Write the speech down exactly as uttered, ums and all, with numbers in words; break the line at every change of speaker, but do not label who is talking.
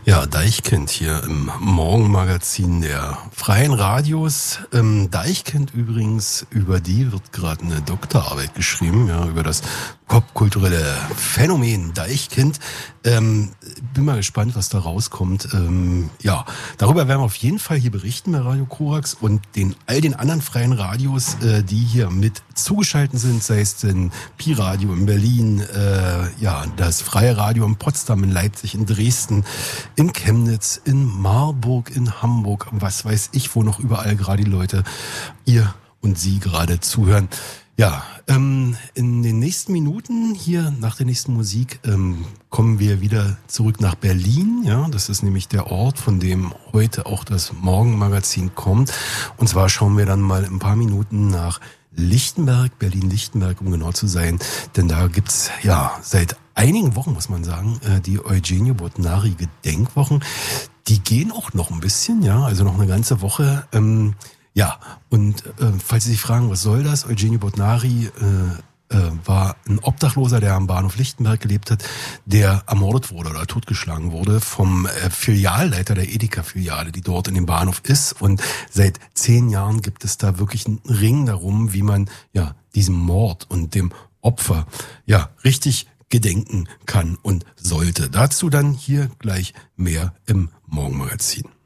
Ja, Deichkind hier im Morgenmagazin der Freien Radios. Ähm, Deichkind übrigens, über die wird gerade eine Doktorarbeit geschrieben, ja, über das popkulturelle Phänomen Deichkind. Ähm, bin mal gespannt, was da rauskommt. Ähm, ja, darüber werden wir auf jeden Fall hier berichten bei Radio Korax und den all den anderen freien Radios, äh, die hier mit zugeschaltet sind, sei es den Pi-Radio in Berlin, äh, ja, das Freie Radio in Potsdam, in Leipzig, in Dresden, in Chemnitz, in Marburg, in Hamburg, was weiß ich, wo noch überall gerade die Leute, ihr und sie gerade zuhören. Ja, ähm, in den nächsten Minuten hier nach der nächsten Musik ähm, kommen wir wieder zurück nach Berlin. Ja, das ist nämlich der Ort, von dem heute auch das Morgenmagazin kommt. Und zwar schauen wir dann mal in ein paar Minuten nach Lichtenberg, Berlin-Lichtenberg, um genau zu sein. Denn da gibt's ja seit einigen Wochen, muss man sagen, die Eugenio Botnari Gedenkwochen. Die gehen auch noch ein bisschen, ja, also noch eine ganze Woche. Ähm, ja, und äh, falls Sie sich fragen, was soll das? Eugenio Botnari äh, äh, war ein Obdachloser, der am Bahnhof Lichtenberg gelebt hat, der ermordet wurde oder totgeschlagen wurde vom äh, Filialleiter der Edeka-Filiale, die dort in dem Bahnhof ist. Und seit zehn Jahren gibt es da wirklich einen Ring darum, wie man ja diesem Mord und dem Opfer ja richtig gedenken kann und sollte. Dazu dann hier gleich mehr im Morgenmagazin.